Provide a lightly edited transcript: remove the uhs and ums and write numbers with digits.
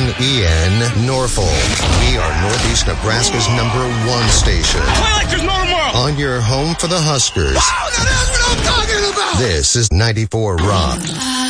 KNEN Norfolk. We are Northeast Nebraska's #1 station. Play like there's no tomorrow. On your home for the Huskers. Wow, now that's what I'm talking about. This is 94 Rock.